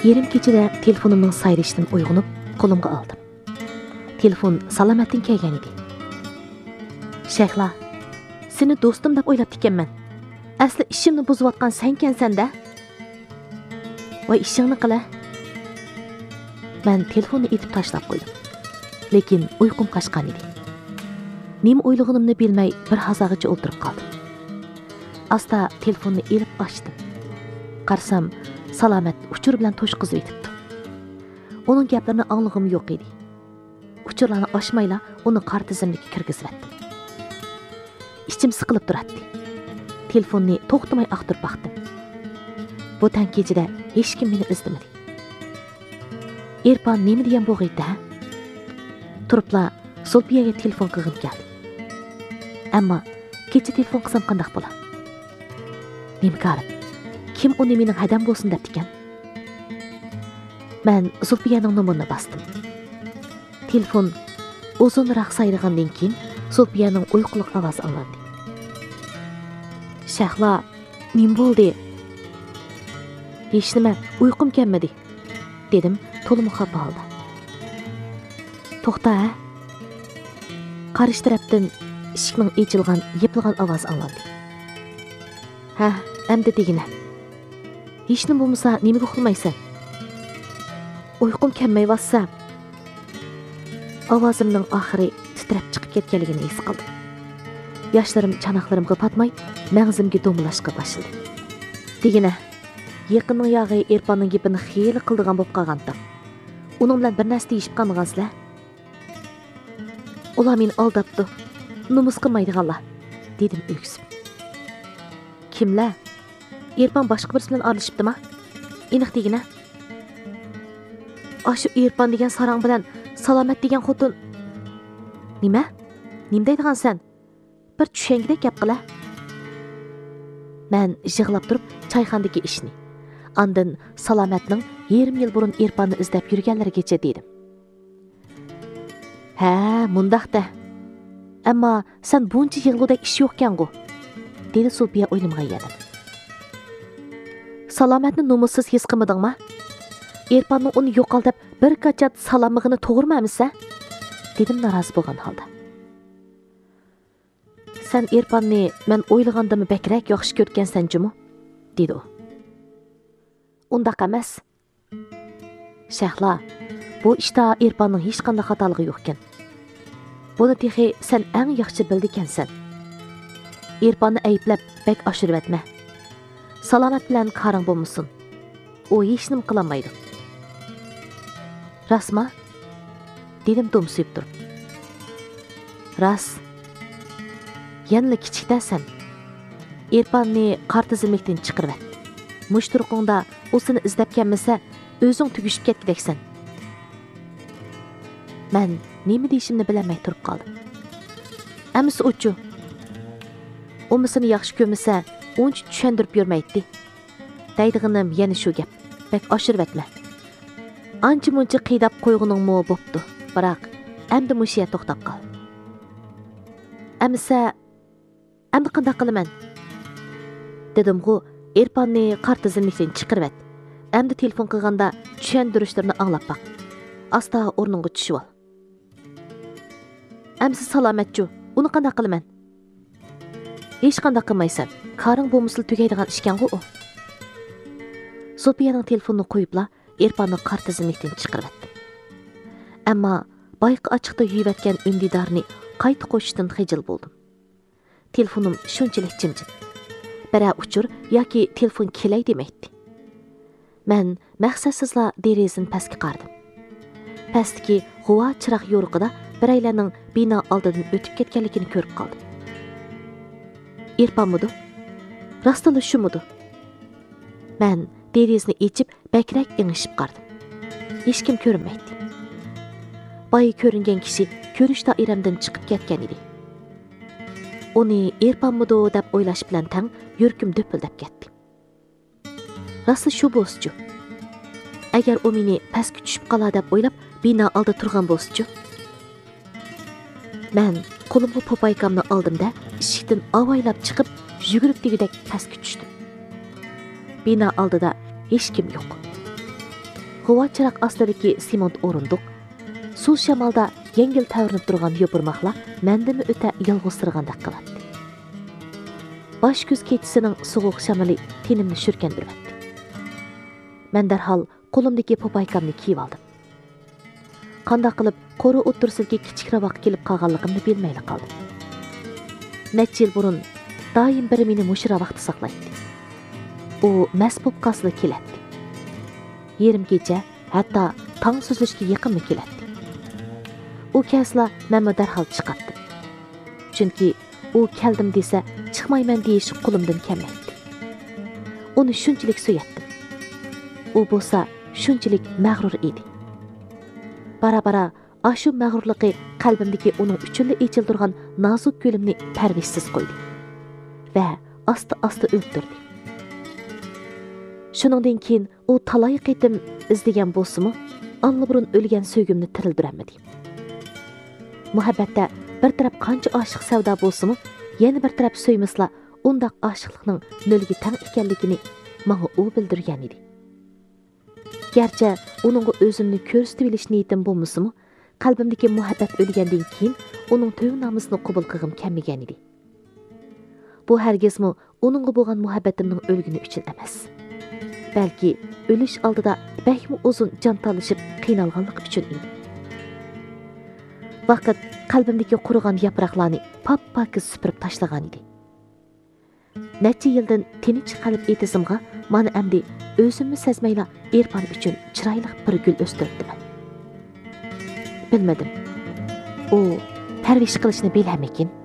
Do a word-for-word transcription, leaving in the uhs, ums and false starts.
Yerim kechida telefonimning sayrishidan uyg'onib, qo'limga oldim. Telefon Salomatdan kelgan edi. Shayxla, seni do'stim deb o'ylab ekanman. Asli ishimni buzayotgan senkansan-da. Voy ishingni qila. Men telefonni etib tashlab qo'ydim. Lekin uyqum qochgan edi. Nima o'ylaganimni bilmay bir hazag'icha o'tirib qoldim. Asta telefonni elib ochdim. Qarsam, Salomat uchur bilan to'shqizib etibdi. Uning gaplarini anglag'im yo'q edi. Uchurlarni ochmayla uni qor tizimligiga kirgizibdi. Ichim siqilib turadi. Telefonni to'xtamay aqtirib baqdim. Bu tankechida hech kim meni izlamadi. Erpan nima degan bo'g'iydi? Turibla Zulfiyaga telefon qilg'im keldi. Ammo kecha telefon qilsam qanday bo'lar? Nima qarim? Kim uni mening hadam bo'lsin deb ekan? Men Zulfiyaning nomerini bosdim. Telefon uzunroq sayragandan keyin Zulfiyaning uyquliq ovozi anglandi. Shayxla, nima bo'ldi? Hech nima, uyqum kelmadi, dedim to'liq xafa holda. To'xta, qarish tarafdan eshikning ochilgan, yepilgan ovoz anglandi. Ha, endi degina. Hech nima bo'lmasa, nimaga uxlamaysan? Uyqum kelmay vassa. Ovozimning oxiri titrab chiqib ketganligini his qildim. Yoshlarim chanoqlarimga patmay, mag'zimga do'milashga boshladi. Degina, yaqinning yog'i Erpanning gapini xeyli qildigan bo'lib qolganda. Uning bilan bir narsa deyishib qolmagansiz-la? Ular meni aldabdi. Numus qilmaydiganlar, dedim o'ksib. Kimlar? Erpan boshqa birisi bilan aralashibdimi? Aniq degina. Ashu Erpan degan sarang bilan Salomat degan xotin. Nima? Nima deydigan sen? Bir tushangidek gap qila. Men yig'lab turib choyxonadagi ishni, andin Salomatning yarim yil burun Erpanni izlab yurganlarigacha dedim. Ha, mundaqda. Ammo sen buncha yig'ludek ish yo'q-ku, dedi Zulfiya o'ylimga yetib. Salomatni nomussiz his qilmadingmi? Erpanning uni yo'qoltib bir qachat salomig'ini to'g'rimamisa? Dedim norozi bo'lgan holda. Sen Erpanni men o'ylagandimmi bakrak yaxshi ko'rgansan-jimi? dedi u. Undaq emas. Shayxla, bu ishda Erpanning hech qanday xatoligi yo'q ekan. Buni texi sen eng yaxshi bildikansan. Erpanni ayblab bak oshirib etma. Salomat bilan qaring bo'lmasin. U hech nima qilolmaydi. Rasma? Dedim do'msib turib. Ras. Yanli kichikdasan. Erpanni qartizimlikdan chiqirib et. Mushturqingda u seni izlab kelmasa, o'zing tugishib ketgideksan. Men nima deyishimni bilmay turib qoldim. Amisi uchu. Umisini yaxshi ko'masa, uncha tushundirib yurmaydi. Deydiganim yana shu gap. Bak oshirib etma. Ancha-muncha qiydab qo'yguning-mu bo'pti. Biroq endi mushiya to'xtab qol. Amisa, endi qanday qilaman? Dedim-ku, Erpanni qartizimlikdan chiqirib et. Endi telefon qilganda tushuntirishlarini anglab baq. Asta o'rningga tushib ol. Amsi Salomatchu, uni qanday qilaman? Hech qanday qilmaysan. Qaring bo'lmasa tugaydigan ishkan-ku u. Zulfiyaning telefonini qo'yibla Erpanning qartizimlikdan chiqirib etdi. Ammo bayqi ochiqda yuyayotgan undidorni qayta qo'shishdan xijil bo'ldim. Telefonim shunchalik jimjit. Bira uchur yoki telefon kelay demaydi. Men maqsadsizla derazani pastga qardim. Pastki g'uva chiroq yo'riqida biraylarning bino oldidan o'tib ketganligini ko'rib qoldim. Erpanmidi? Rostla shumidi? Men derazani echib bakrak ingishib qardim. Hech kim ko'rinmaydi. Boy ko'ringan kishi ko'rish doiramdan chiqib ketgan edi. Uni Erpanmidi deb o'ylash bilan tang yurkim do'pildab ketdi. Rostla shu bo'lsa-chu. Agar u meni pastga tushib qolar deb o'ylab bino oldi turgan bo'lsa-chu. Men qo'limga popaykamni oldimda eshikdan avaylab chiqib yugurib degidek pastga tushdim. Bino oldida hech kim yo'q. g'uva chiroq ostidagi sement o'rindiq, suv shamolda yengil tavrinib turgan yopirmoqlar mendimi o'ta yolg'izsirgandek qiladi. Bosh kuz kechisining sovuq shamoli tenimni shurkandiryapti. Men darhol qo'limdagi popaykamni kiyib oldim. Qanday qilib qo'ri o'tirsilga kichik ravoq kelib qolganligimni bilmayli qoldim. Necha yil burun doim biri meni mush ravoqda saqlaydi. U mast bo'lib qolsa keladi. Yerim kecha hatto tong suzilishga yaqinmi keladi. U kasla menmi darhol chiqatdim. Chunki u keldim desa chiqmayman deyish qo'limdan kelmaydi. Uni shunchalik so'yatdim. U bo'lsa shunchalik mag'rur edi. Bara-bara ashu mag'rurligi qalbimdagi uning uchun echildirgan nozik gulimni parvishsiz qo'ydi va asta-asta o'ldirdi. Shuningdan keyin u talay qitim izlagan bo'lsa-mu, anlaburun o'lgan so'ygimni tirildiramadi. Muhabbatda bir taraf qancha oshiq savdo bo'lsa-mu, yana bir taraf so'ymasla undaq oshiqlikning nolga tang ekanligini menga u bildirgan edi. Gerçi onunğa özümni ko'rsatib bilish niyatim bo'lmasa-mu, qalbimdagi muhabbat o'lgandan keyin uning to'y namusini qabul qilgim kelmagan edi. Bu hargizmi onunğa bo'lgan muhabbatimning o'lgani uchun emas. Balki o'lish oldida bakmi uzun jon talishib qiynalganlik uchun edi. Vaqt qalbimdagi qurigan yaproqlarni pap-pakiz supurib tashlagan edi. Necha yildan tinch qalb etizimga mana endi o'zimni sezmayla Erpan uchun chiroyli bir gul o'stiribman. Bilmadim. U parvish qilishni bilamikin.